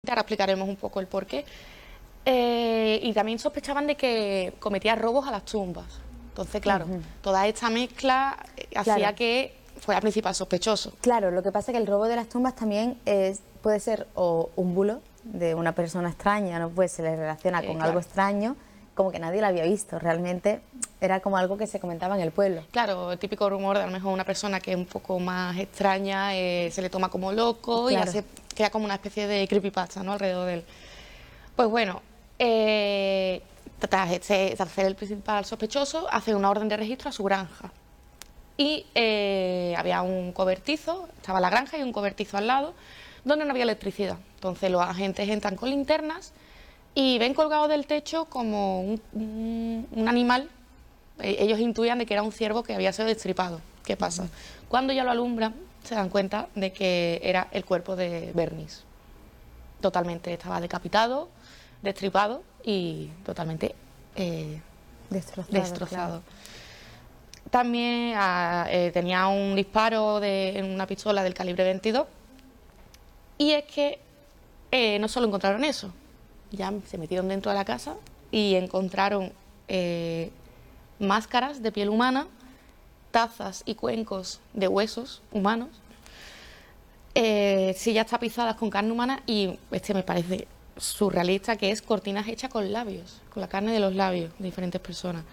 Ahora explicaremos un poco el porqué. Y también sospechaban de que cometía robos a las tumbas. Entonces, claro, toda esta mezcla hacía Claro. que fuera el principal sospechoso. Claro, lo que pasa es que el robo de las tumbas también puede ser o un bulo de una persona extraña, ¿no? Pues se le relaciona con Claro. algo extraño, como que nadie lo había visto. Realmente era como algo que se comentaba en el pueblo. Claro, el típico rumor de a lo mejor una persona que es un poco más extraña, se le toma como loco y Claro. crea como una especie de creepypasta, ¿no?, alrededor de él. Pues bueno, tras ser el principal sospechoso, hace una orden de registro a su granja. Y había un cobertizo, estaba la granja y un cobertizo al lado, donde no había electricidad. Entonces los agentes entran con linternas y ven colgado del techo como un animal. Ellos intuían de que era un ciervo que había sido destripado. ¿Qué pasa? Cuando ya lo alumbran, se dan cuenta de que era el cuerpo de Bernice. Totalmente estaba decapitado, destripado y totalmente destrozado. Claro. También tenía un disparo en una pistola del calibre 22. Y es que no solo encontraron eso, ya se metieron dentro de la casa y encontraron máscaras de piel humana, tazas y cuencos de huesos humanos, sillas tapizadas con carne humana y, me parece surrealista, que es cortinas hechas con labios, con la carne de los labios de diferentes personas.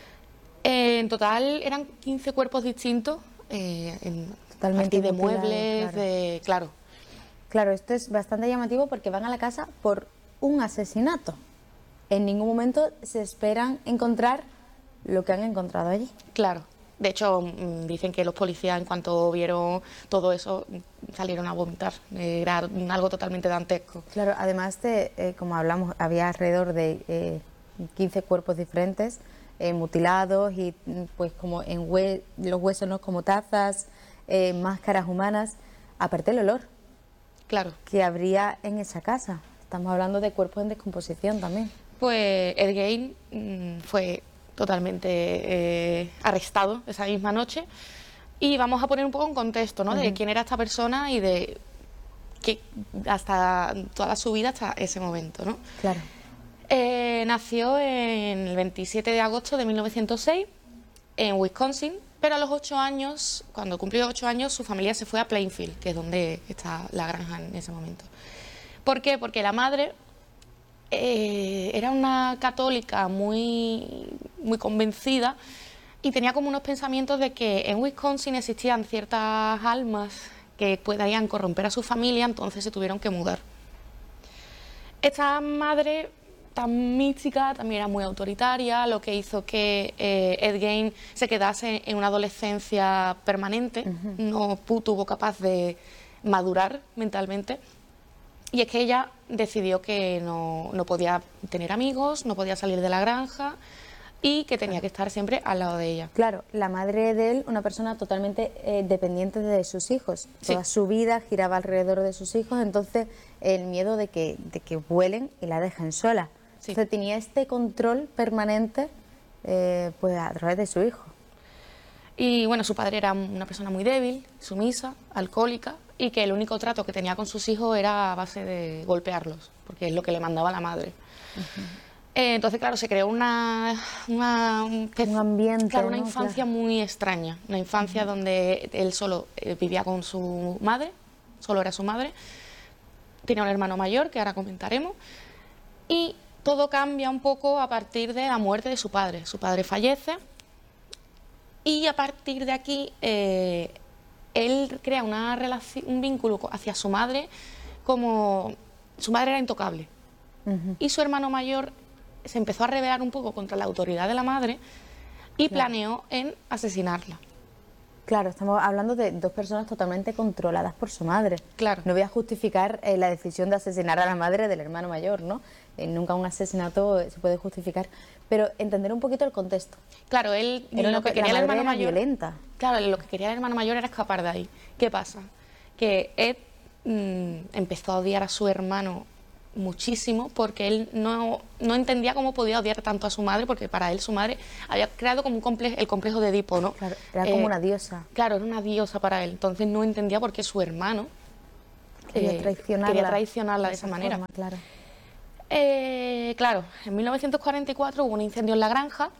En total eran 15 cuerpos distintos, Totalmente de mutilados, muebles, claro. Claro, esto es bastante llamativo porque van a la casa por un asesinato. En ningún momento se esperan encontrar lo que han encontrado allí. Claro. De hecho, dicen que los policías, en cuanto vieron todo eso, salieron a vomitar. Era algo totalmente dantesco. Claro, además de, como hablamos, había alrededor de 15 cuerpos diferentes, mutilados y pues como en los huesos, ¿no?, como tazas, máscaras humanas, aparte el olor. Claro. Que habría en esa casa. Estamos hablando de cuerpos en descomposición también. Pues Ed Gein fue totalmente arrestado esa misma noche y vamos a poner un poco en contexto, ¿no?, de quién era esta persona y de que hasta toda su vida hasta ese momento, ¿no? Claro. Nació en el 27 de agosto de 1906 en Wisconsin, pero a los 8 años, cuando cumplió 8 años, su familia se fue a Plainfield, que es donde está la granja en ese momento. ¿Por qué? Porque la madre era una católica muy convencida y tenía como unos pensamientos de que en Wisconsin existían ciertas almas que podían corromper a su familia, entonces se tuvieron que mudar. Esta madre tan mística también era muy autoritaria, lo que hizo que Ed Gein se quedase en una adolescencia permanente, no tuvo capaz de madurar mentalmente. Y es que ella decidió que no podía tener amigos, no podía salir de la granja y que tenía que estar siempre al lado de ella. Claro, la madre de él, una persona totalmente dependiente de sus hijos. Sí. Toda su vida giraba alrededor de sus hijos, entonces el miedo de que vuelen y la dejen sola. Sí. Entonces tenía este control permanente pues a través de su hijo. Y bueno, su padre era una persona muy débil, sumisa, alcohólica, y que el único trato que tenía con sus hijos era a base de golpearlos, porque es lo que le mandaba la madre. Entonces, claro, se creó un ambiente, claro, una ¿no? infancia muy extraña, una infancia donde él solo vivía con su madre, solo era su madre, tenía un hermano mayor, que ahora comentaremos, y todo cambia un poco a partir de la muerte de su padre. Su padre fallece y a partir de aquí él crea una relación, un vínculo hacia su madre, como su madre era intocable. Y su hermano mayor se empezó a rebelar un poco contra la autoridad de la madre y planeó en asesinarla. Claro, estamos hablando de dos personas totalmente controladas por su madre. Claro. No voy a justificar la decisión de asesinar a la madre del hermano mayor, ¿no? Nunca un asesinato se puede justificar, pero entender un poquito el contexto. Claro, él Era lo que quería el hermano mayor, violenta. Claro, lo que quería el hermano mayor era escapar de ahí. ¿Qué pasa? Que Ed empezó a odiar a su hermano muchísimo porque él no entendía cómo podía odiar tanto a su madre, porque para él su madre había creado como el complejo de Edipo, ¿no? Claro, era como una diosa. Claro, era una diosa para él. Entonces no entendía por qué su hermano Quería traicionarla de esa manera. forma, claro. Claro, en 1944 hubo un incendio en la granja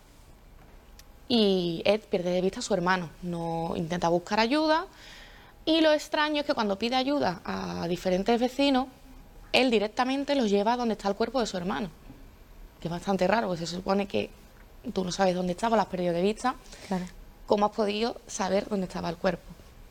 y Ed pierde de vista a su hermano, no intenta buscar ayuda, y lo extraño es que cuando pide ayuda a diferentes vecinos, él directamente los lleva a donde está el cuerpo de su hermano, que es bastante raro, porque se supone que tú no sabes dónde estaba, lo has perdido de vista. Claro. ¿Cómo has podido saber dónde estaba el cuerpo?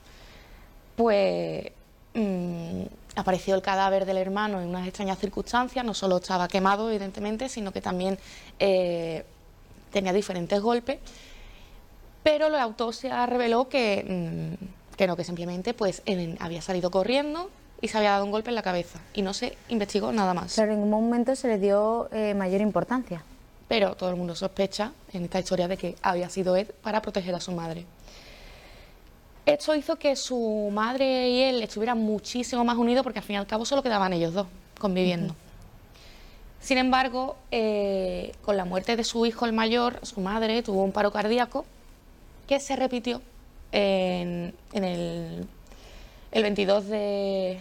Pues apareció el cadáver del hermano en unas extrañas circunstancias, no solo estaba quemado, evidentemente, sino que también tenía diferentes golpes, pero la autopsia reveló que no, que simplemente pues había salido corriendo y se había dado un golpe en la cabeza y no se investigó nada más. Claro, en un momento se le dio mayor importancia. Pero todo el mundo sospecha en esta historia de que había sido Ed para proteger a su madre. Esto hizo que su madre y él estuvieran muchísimo más unidos porque al fin y al cabo solo quedaban ellos dos conviviendo. Sin embargo, con la muerte de su hijo el mayor, su madre tuvo un paro cardíaco que se repitió en el 22 de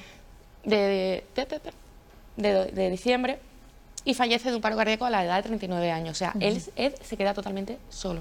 diciembre y fallece de un paro cardíaco a la edad de 39 años. O sea, Ed se queda totalmente solo.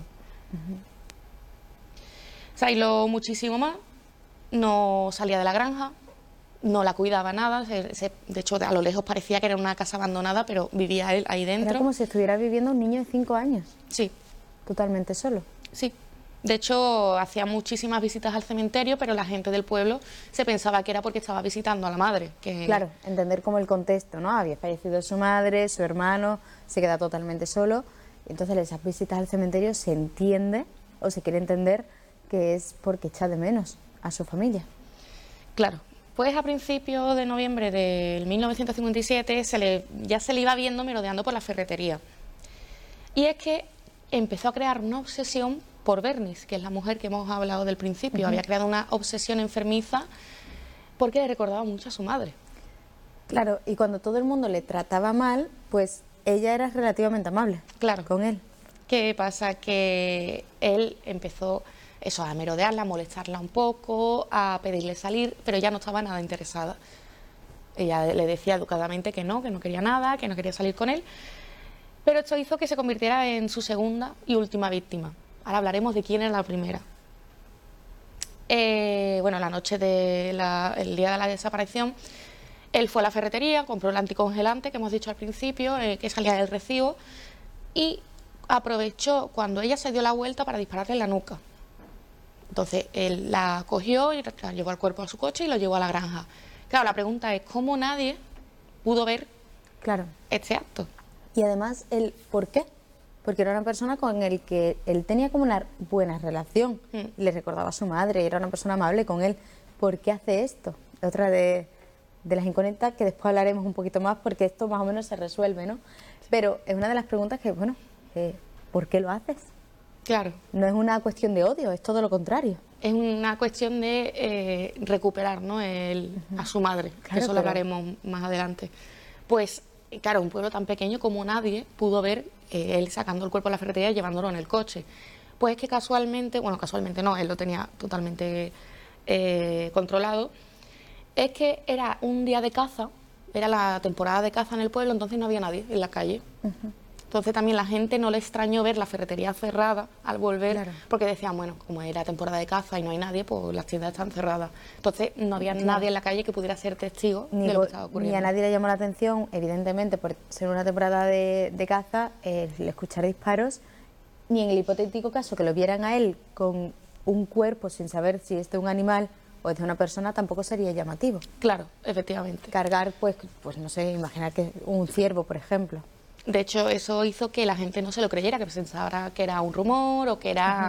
Se aisló muchísimo más, no salía de la granja, no la cuidaba nada, de hecho a lo lejos parecía que era una casa abandonada, pero vivía él ahí dentro. Era como si estuviera viviendo un niño de 5 años. Sí. Totalmente solo. Sí. De hecho, hacía muchísimas visitas al cementerio, pero la gente del pueblo se pensaba que era porque estaba visitando a la madre. Claro, entender como el contexto, ¿no? Había fallecido su madre, su hermano, se queda totalmente solo. Entonces, esas visitas al cementerio se entiende, o se quiere entender, que es porque echa de menos a su familia. Claro. Pues a principios de noviembre del 1957 ya se le iba viendo merodeando por la ferretería. Y es que empezó a crear una obsesión por Bernice, que es la mujer que hemos hablado del principio. Había creado una obsesión enfermiza porque le recordaba mucho a su madre. Claro, y cuando todo el mundo le trataba mal, pues ella era relativamente amable. Claro. Con él. ¿Qué pasa? Que él empezó a merodearla, a molestarla un poco, a pedirle salir, pero ella no estaba nada interesada. Ella le decía educadamente que no quería nada, que no quería salir con él, pero esto hizo que se convirtiera en su segunda y última víctima. Ahora hablaremos de quién era la primera. Bueno, la noche del día de la desaparición, él fue a la ferretería, compró el anticongelante que hemos dicho al principio, que salía del recibo, y aprovechó cuando ella se dio la vuelta para dispararle en la nuca. Entonces él la cogió y la llevó al cuerpo a su coche y lo llevó a la granja. Claro, la pregunta es ¿cómo nadie pudo ver este acto? Y además, ¿por qué? Porque era una persona con el que él tenía como una buena relación. Le recordaba a su madre, era una persona amable con él. ¿Por qué hace esto? Otra de las incógnitas que después hablaremos un poquito más porque esto más o menos se resuelve, ¿no? Pero es una de las preguntas que, bueno, ¿por qué lo haces? Claro. No es una cuestión de odio, es todo lo contrario. Es una cuestión de recuperar, ¿no? A su madre, Claro, que eso lo hablaremos más adelante. Pues, claro, un pueblo tan pequeño como nadie pudo ver él sacando el cuerpo de la ferretería y llevándolo en el coche. Pues es que casualmente no, él lo tenía totalmente controlado, es que era un día de caza, era la temporada de caza en el pueblo, entonces no había nadie en la calle. Entonces también la gente no le extrañó ver la ferretería cerrada al volver, porque decían, bueno, como era temporada de caza y no hay nadie, pues las tiendas están cerradas. Entonces no había nadie en la calle que pudiera ser testigo de lo que estaba ocurriendo. Ni a nadie le llamó la atención, evidentemente, por ser una temporada de caza, el escuchar disparos, ni en el hipotético caso que lo vieran a él con un cuerpo sin saber si es de un animal o es de una persona, tampoco sería llamativo. Claro, efectivamente. Cargar, pues no sé, imaginar que un ciervo, por ejemplo. De hecho, eso hizo que la gente no se lo creyera, que pensara que era un rumor o que era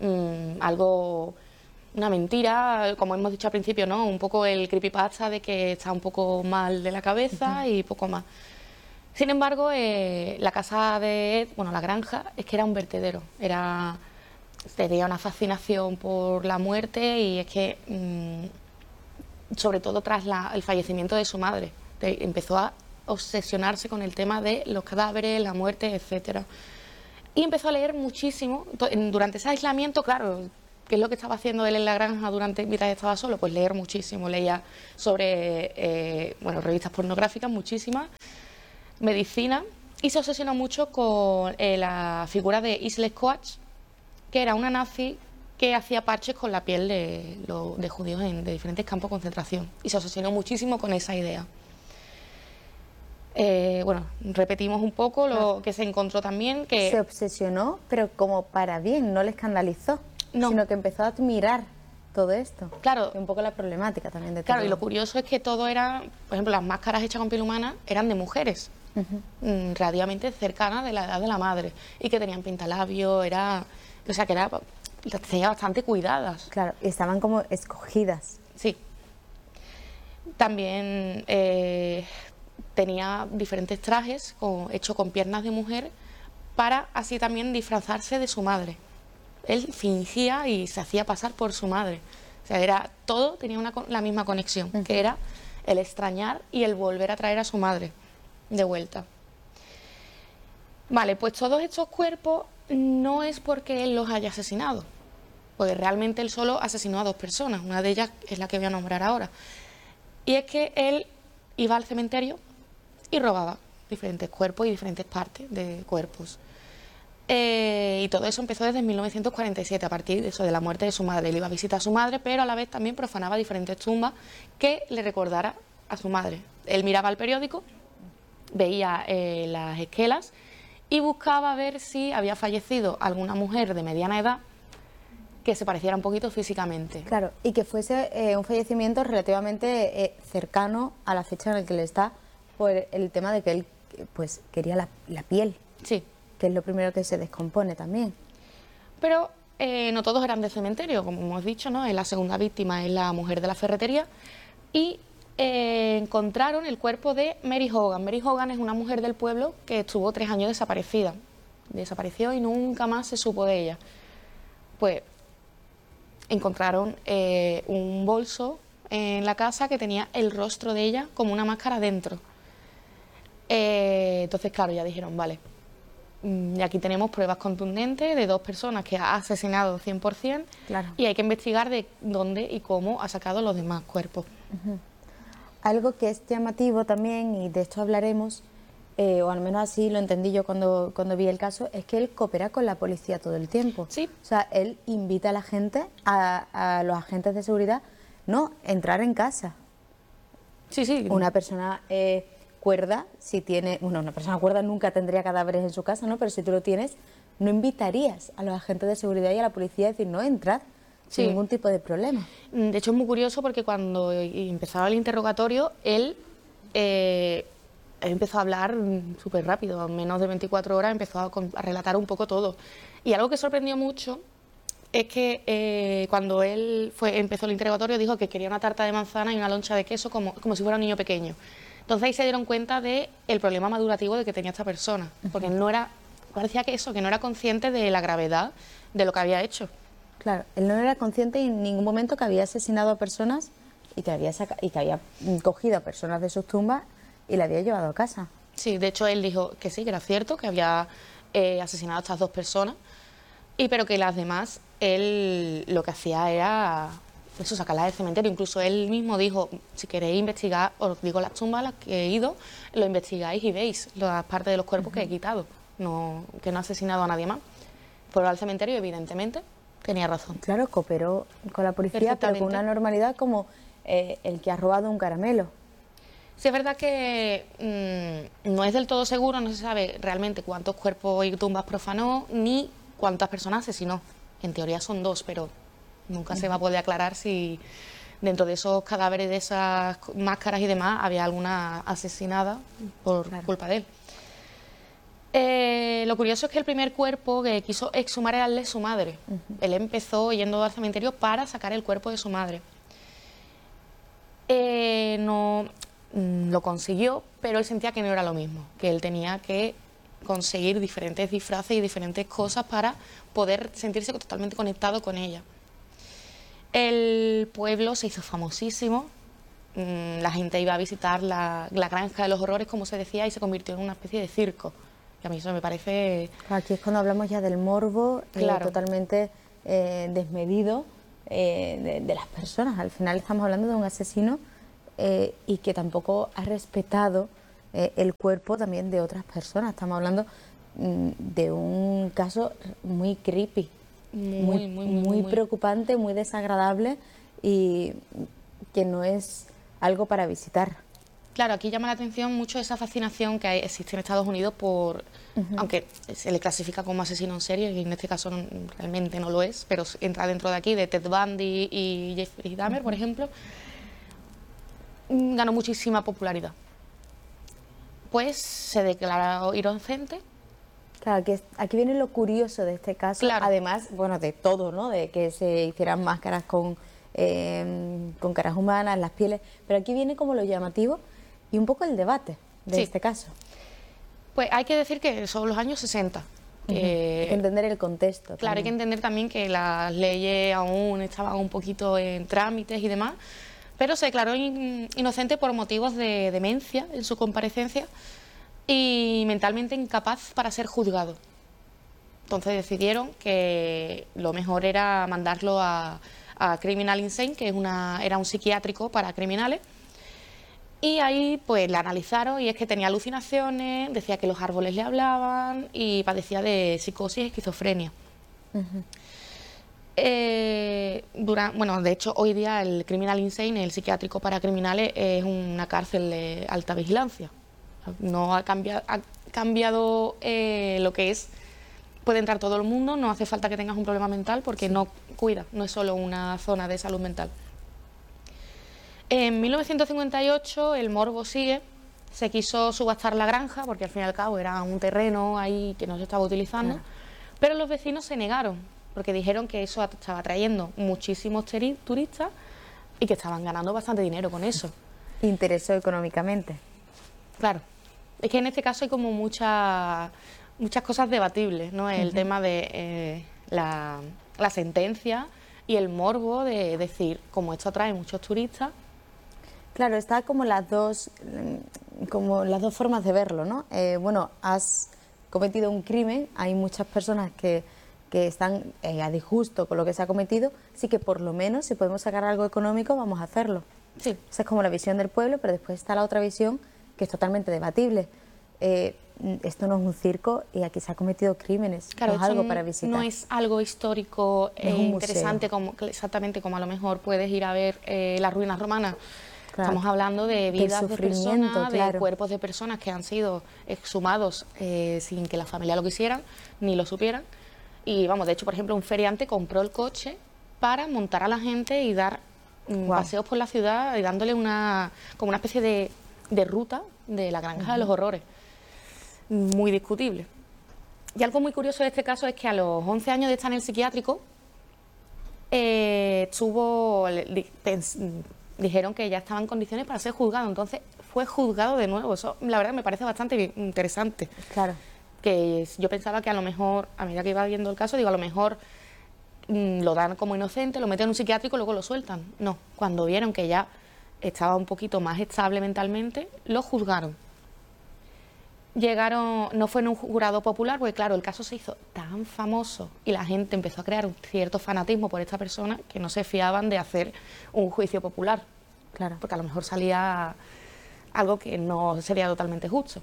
algo, una mentira, como hemos dicho al principio, ¿no? Un poco el creepypasta de que está un poco mal de la cabeza y poco más. Sin embargo, la casa de Ed, bueno, la granja, es que era un vertedero. Tenía una fascinación por la muerte y es que, sobre todo tras el fallecimiento de su madre, empezó a obsesionarse con el tema de los cadáveres, la muerte, etcétera. Y empezó a leer muchísimo. Durante ese aislamiento, claro, ¿qué es lo que estaba haciendo él en la granja mientras estaba solo? Pues leer muchísimo, leía sobre, bueno, revistas pornográficas, muchísimas, medicina, y se obsesionó mucho con la figura de Isles Coach, que era una nazi que hacía parches con la piel de judíos de diferentes campos de concentración, y se obsesionó muchísimo con esa idea. Bueno, repetimos un poco lo que se encontró también, que... Se obsesionó, pero como para bien, no le escandalizó, No. sino que empezó a admirar todo esto. Claro. Y un poco la problemática también de todo. Claro, y lo curioso es que todo era, por ejemplo, las máscaras hechas con piel humana eran de mujeres, relativamente cercanas de la edad de la madre, y que tenían pintalabios, o sea, que las tenía bastante cuidadas. Claro, y estaban como escogidas. Sí. También tenía diferentes trajes hechos con piernas de mujer para así también disfrazarse de su madre. Él fingía y se hacía pasar por su madre. O sea, todo tenía la misma conexión, que era el extrañar y el volver a traer a su madre de vuelta. Vale, pues todos estos cuerpos no es porque él los haya asesinado, porque realmente él solo asesinó a 2 personas, una de ellas es la que voy a nombrar ahora. Y es que él iba al cementerio y robaba diferentes cuerpos y diferentes partes de cuerpos. Y todo eso empezó desde 1947, a partir de eso, de la muerte de su madre. Él iba a visitar a su madre, pero a la vez también profanaba diferentes tumbas que le recordara a su madre. Él miraba el periódico, veía las esquelas y buscaba ver si había fallecido alguna mujer de mediana edad que se pareciera un poquito físicamente. Claro, y que fuese un fallecimiento relativamente cercano a la fecha en la que él está, por el tema de que él pues quería la piel. Sí. Que es lo primero que se descompone también. Pero no todos eran de cementerio, como hemos dicho, ¿no? La segunda víctima es la mujer de la ferretería y encontraron el cuerpo de Mary Hogan. Mary Hogan es una mujer del pueblo que estuvo 3 años desaparecida. Desapareció y nunca más se supo de ella. Pues encontraron un bolso en la casa que tenía el rostro de ella como una máscara dentro. Entonces, claro, ya dijeron, vale, y aquí tenemos pruebas contundentes de 2 personas que ha asesinado 100%, claro. Y hay que investigar de dónde y cómo ha sacado los demás cuerpos. Algo que es llamativo también, y de esto hablaremos, o al menos así lo entendí yo cuando vi el caso, es que él coopera con la policía todo el tiempo. Sí. O sea, él invita a la gente, a los agentes de seguridad, no entrar en casa. Sí, sí. Una persona cuerda, si tiene, bueno, una persona cuerda nunca tendría cadáveres en su casa, ¿no? Pero si tú lo tienes, no invitarías a los agentes de seguridad y a la policía a decir, no, entrad, sin ningún tipo de problema. De hecho, es muy curioso porque cuando empezaba el interrogatorio, él empezó a hablar súper rápido, en menos de 24 horas empezó a relatar un poco todo. Y algo que sorprendió mucho es que cuando él empezó el interrogatorio dijo que quería una tarta de manzana y una loncha de queso como si fuera un niño pequeño. Entonces ahí se dieron cuenta del problema madurativo de que tenía esta persona, porque él parecía que no era consciente de la gravedad de lo que había hecho. Claro, él no era consciente en ningún momento que había asesinado a personas y que había cogido a personas de sus tumbas y la había llevado a casa. Sí, de hecho él dijo que sí, que era cierto, que había asesinado a estas 2 personas, pero que las demás, él lo que hacía era eso, sacarlas del cementerio. Incluso él mismo dijo, si queréis investigar, os digo las tumbas a las que he ido, lo investigáis y veis las partes de los cuerpos que he quitado, que no ha asesinado a nadie más. Fueron al cementerio, evidentemente, tenía razón. Claro, cooperó con la policía, pero con una normalidad como el que ha robado un caramelo. Sí, es verdad que no es del todo seguro, no se sabe realmente cuántos cuerpos y tumbas profanó ni cuántas personas asesinó. En teoría son 2, pero nunca se va a poder aclarar si dentro de esos cadáveres, de esas máscaras y demás, había alguna asesinada por culpa de él. Lo curioso es que el primer cuerpo que quiso exhumar era el de su madre. Él empezó yendo al cementerio para sacar el cuerpo de su madre. No lo consiguió, pero él sentía que no era lo mismo, que él tenía que conseguir diferentes disfraces y diferentes cosas para poder sentirse totalmente conectado con ella. El pueblo se hizo famosísimo, la gente iba a visitar la granja de los horrores, como se decía, y se convirtió en una especie de circo. Y a mí eso me parece... Aquí es cuando hablamos ya del morbo, claro, totalmente desmedido de las personas. Al final estamos hablando de un asesino y que tampoco ha respetado el cuerpo también de otras personas. Estamos hablando de un caso muy creepy, muy preocupante, muy desagradable y que no es algo para visitar. Claro, aquí llama la atención mucho esa fascinación que existe en Estados Unidos por, aunque se le clasifica como asesino en serie, y en este caso realmente no lo es, pero entra dentro de aquí, de Ted Bundy y Jeffrey Dahmer, por ejemplo, ganó muchísima popularidad. Pues se declaró inocente. Claro, aquí viene lo curioso de este caso, claro. Además, bueno, de todo, ¿no? De que se hicieran máscaras con caras humanas, las pieles, pero aquí viene como lo llamativo y un poco el debate de este caso. Pues hay que decir que son los años 60. Hay que entender el contexto. Claro, hay que entender también que las leyes aún estaban un poquito en trámites y demás, pero se declaró inocente por motivos de demencia en su comparecencia y mentalmente incapaz para ser juzgado. Entonces decidieron que lo mejor era mandarlo a Criminal Insane, que era un psiquiátrico para criminales. Y ahí pues la analizaron y es que tenía alucinaciones, decía que los árboles le hablaban y padecía de psicosis y esquizofrenia. Bueno, de hecho hoy día el Criminal Insane, el psiquiátrico para criminales, es una cárcel de alta vigilancia. No ha cambiado lo que es, puede entrar todo el mundo, no hace falta que tengas un problema mental porque no cuida, no es solo una zona de salud mental. En 1958 el morbo sigue, se quiso subastar la granja porque al fin y al cabo era un terreno ahí que no se estaba utilizando, pero los vecinos se negaron porque dijeron que eso estaba trayendo muchísimos turistas y que estaban ganando bastante dinero con eso. Interesó económicamente. Claro, es que en este caso hay como muchas cosas debatibles, ¿no? El tema de la sentencia y el morbo de decir, como esto atrae muchos turistas. Claro, está como las dos formas de verlo, ¿no? Bueno, has cometido un crimen, hay muchas personas que están a disgusto con lo que se ha cometido, así que por lo menos si podemos sacar algo económico vamos a hacerlo. Sí. Esa es como la visión del pueblo, pero después está la otra visión que es totalmente debatible. Esto no es un circo y aquí se ha cometido crímenes, claro, no es algo para visitar. No es algo histórico es un interesante, exactamente como a lo mejor puedes ir a ver las ruinas romanas. Claro. Estamos hablando de vidas de personas, de cuerpos de personas que han sido exhumados sin que la familia lo quisieran ni lo supieran. Y vamos, de hecho, por ejemplo, un feriante compró el coche para montar a la gente y dar paseos por la ciudad y dándole como una especie de ruta de la granja de los horrores. Muy discutible. Y algo muy curioso de este caso es que a los 11 años de estar en el psiquiátrico dijeron que ya estaba en condiciones para ser juzgado, entonces fue juzgado de nuevo. Eso la verdad me parece bastante interesante. Claro. Que yo pensaba que a lo mejor, a medida que iba viendo el caso, digo, a lo mejor lo dan como inocente, lo meten en un psiquiátrico y luego lo sueltan. No, cuando vieron que ya estaba un poquito más estable mentalmente, lo juzgaron. No fue en un jurado popular, porque claro, el caso se hizo tan famoso y la gente empezó a crear un cierto fanatismo por esta persona que no se fiaban de hacer un juicio popular. Claro. Porque a lo mejor salía algo que no sería totalmente justo.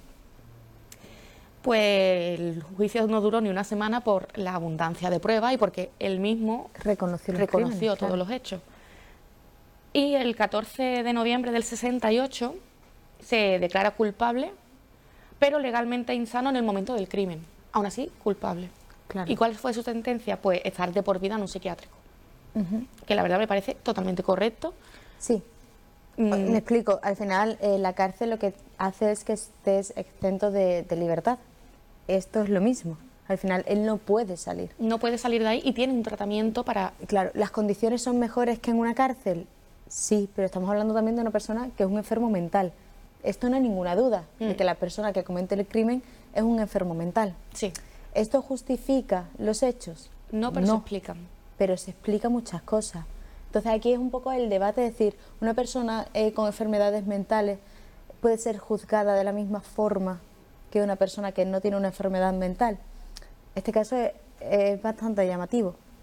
Pues el juicio no duró ni una semana por la abundancia de pruebas y porque él mismo reconoció todos los hechos. Y el 14 de noviembre del 68 se declara culpable, pero legalmente insano en el momento del crimen. Aún así, culpable. Claro. ¿Y cuál fue su sentencia? Pues estar de por vida en un psiquiátrico. Que la verdad me parece totalmente correcto. Sí. Me explico. Al final, la cárcel lo que hace es que estés exento de libertad. Esto es lo mismo. Al final, él no puede salir. No puede salir de ahí y tiene un tratamiento para... Claro, ¿las condiciones son mejores que en una cárcel? Sí, pero estamos hablando también de una persona que es un enfermo mental. Esto no hay ninguna duda de que la persona que comete el crimen es un enfermo mental. Sí. ¿Esto justifica los hechos? No, pero se explican. Pero se explica muchas cosas. Entonces aquí es un poco el debate de decir, una persona con enfermedades mentales puede ser juzgada de la misma forma que una persona que no tiene una enfermedad mental. Este caso es bastante llamativo.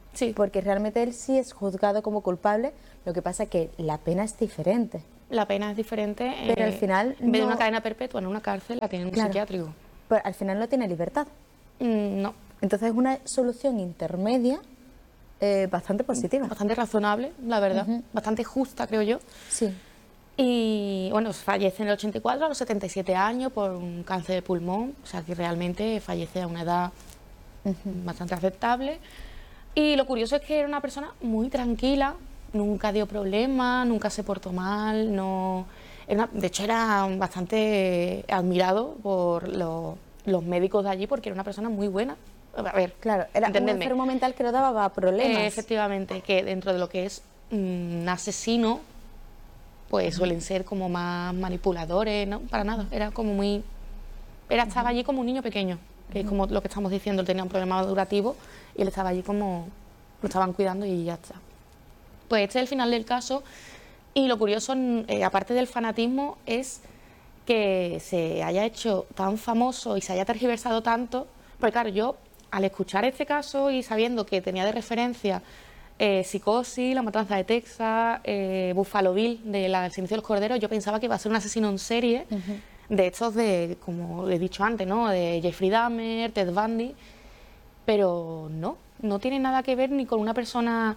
Sí. Porque realmente él sí es juzgado como culpable, lo que pasa es que la pena es diferente. La pena es diferente, Pero al final en vez de no- una cadena perpetua en una cárcel, la tiene en un Claro. psiquiátrico. Pero al final no tiene libertad. No, Entonces es una solución intermedia bastante positiva. bastante razonable, la verdad, bastante justa, creo yo. Sí. Y bueno, fallece en el 84 a los 77 años por un cáncer de pulmón, o sea que realmente fallece a una edad bastante aceptable. Y lo curioso es que era una persona muy tranquila, nunca dio problemas, nunca se portó mal, no... de hecho era bastante admirado por los médicos de allí porque era una persona muy buena. A ver, Claro, era entendedme. un enfermo mental que no daba problemas. Efectivamente, que dentro de lo que es un asesino, pues suelen ser como más manipuladores, ¿no? Para nada, era como muy... estaba allí como un niño pequeño, que es como lo que estamos diciendo, él tenía un problema madurativo y él estaba allí como... lo estaban cuidando y ya está. Pues este es el final del caso y lo curioso, aparte del fanatismo, es que se haya hecho tan famoso y se haya tergiversado tanto, porque claro, yo al escuchar este caso y sabiendo que tenía de referencia Psicosis, La Matanza de Texas, Buffalo Bill, de El Silencio de los Corderos, yo pensaba que iba a ser un asesino en serie, de estos de, como he dicho antes, ¿no? De Jeffrey Dahmer, Ted Bundy, pero no tiene nada que ver ni con una persona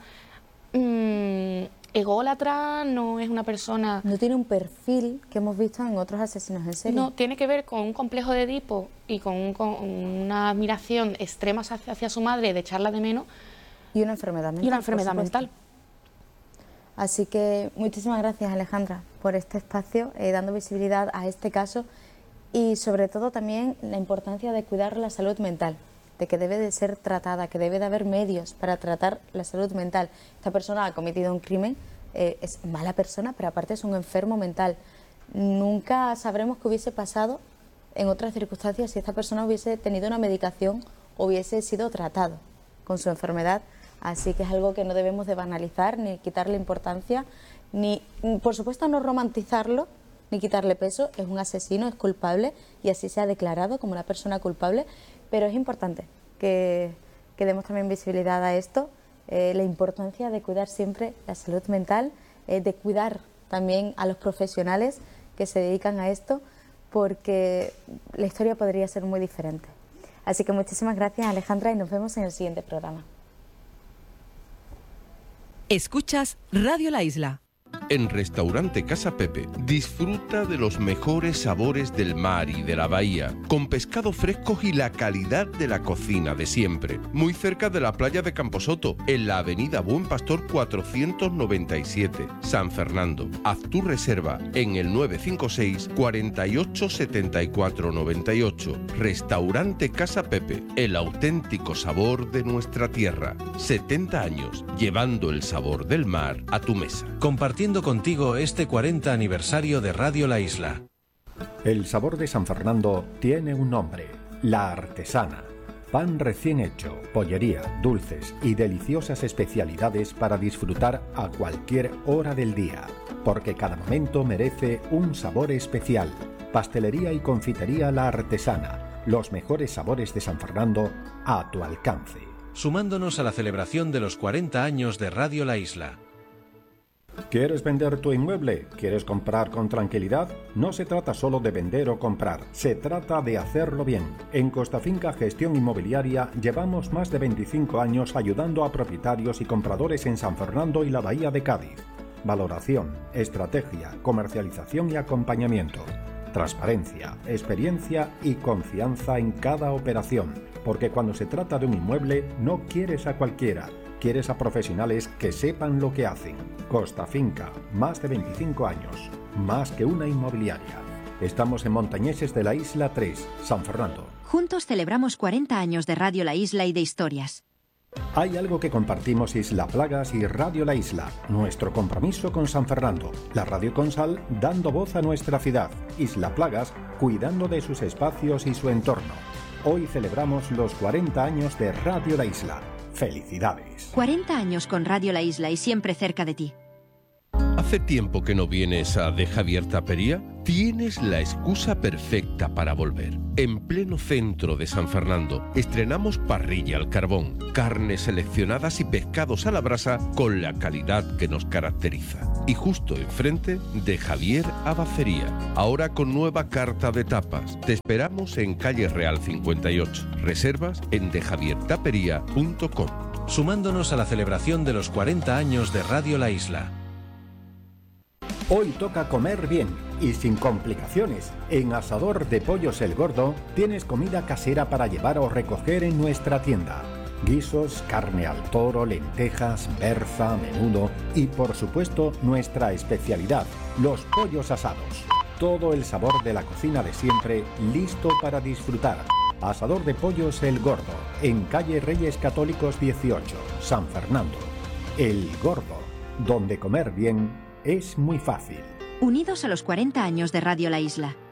ególatra, no es una persona... No tiene un perfil que hemos visto en otros asesinos en serie. No, tiene que ver con un complejo de Edipo y con una admiración extrema hacia su madre, de echarla de menos. Y una enfermedad mental. Y una enfermedad mental. Así que muchísimas gracias, Alejandra, por este espacio, dando visibilidad a este caso y sobre todo también la importancia de cuidar la salud mental, de que debe de ser tratada, que debe de haber medios para tratar la salud mental. Esta persona ha cometido un crimen, es mala persona, pero aparte es un enfermo mental. Nunca sabremos qué hubiese pasado en otras circunstancias si esta persona hubiese tenido una medicación o hubiese sido tratado con su enfermedad. Así que es algo que no debemos de banalizar, ni quitarle importancia, ni, por supuesto, no romantizarlo, ni quitarle peso. Es un asesino, es culpable y así se ha declarado como una persona culpable, pero es importante que demos también visibilidad a esto, la importancia de cuidar siempre la salud mental, de cuidar también a los profesionales que se dedican a esto, porque la historia podría ser muy diferente. Así que muchísimas gracias, Alejandra, y nos vemos en el siguiente programa. Escuchas Radio La Isla. En Restaurante Casa Pepe, disfruta de los mejores sabores del mar y de la bahía, con pescado fresco y la calidad de la cocina de siempre. Muy cerca de la playa de Camposoto, en la avenida Buen Pastor 497, San Fernando. Haz tu reserva en el 956 48 74 98. Restaurante Casa Pepe, el auténtico sabor de nuestra tierra. 70 años, llevando el sabor del mar a tu mesa. Compartiendo contigo este 40 aniversario de Radio La Isla. El sabor de San Fernando tiene un nombre: La Artesana. Pan recién hecho, pollería, dulces y deliciosas especialidades para disfrutar a cualquier hora del día, porque cada momento merece un sabor especial. Pastelería y confitería La Artesana, los mejores sabores de San Fernando a tu alcance. Sumándonos a la celebración de los 40 años de Radio La Isla. ¿Quieres vender tu inmueble? ¿Quieres comprar con tranquilidad? No se trata solo de vender o comprar, se trata de hacerlo bien. En Costa Finca Gestión Inmobiliaria llevamos más de 25 años ayudando a propietarios y compradores en San Fernando y la Bahía de Cádiz. Valoración, estrategia, comercialización y acompañamiento. Transparencia, experiencia y confianza en cada operación. Porque cuando se trata de un inmueble, no quieres a cualquiera. Quieres a profesionales que sepan lo que hacen. Costa Finca, más de 25 años, más que una inmobiliaria. Estamos en Montañeses de la Isla 3, San Fernando. Juntos celebramos 40 años de Radio La Isla y de historias. Hay algo que compartimos Isla Plagas y Radio La Isla, nuestro compromiso con San Fernando. La Radio Consal dando voz a nuestra ciudad. Isla Plagas cuidando de sus espacios y su entorno. Hoy celebramos los 40 años de Radio La Isla. ¡Felicidades! 40 años con Radio La Isla y siempre cerca de ti. Hace ¿Hace tiempo que no vienes a De Javier Tapería? Tienes la excusa perfecta para volver. En pleno centro de San Fernando, estrenamos parrilla al carbón, carnes seleccionadas y pescados a la brasa con la calidad que nos caracteriza. Y justo enfrente, De Javier Abacería, ahora con nueva carta de tapas. Te esperamos en Calle Real 58. Reservas en dejaviertapería.com. Sumándonos a la celebración de los 40 años de Radio La Isla. Hoy toca comer bien y sin complicaciones. En Asador de Pollos El Gordo tienes comida casera para llevar o recoger en nuestra tienda. Guisos, carne al toro, lentejas, berza, menudo y por supuesto nuestra especialidad, los pollos asados. Todo el sabor de la cocina de siempre, listo para disfrutar. Asador de Pollos El Gordo, en calle Reyes Católicos 18, San Fernando. El Gordo, donde comer bien es muy fácil. Unidos a los 40 años de Radio La Isla.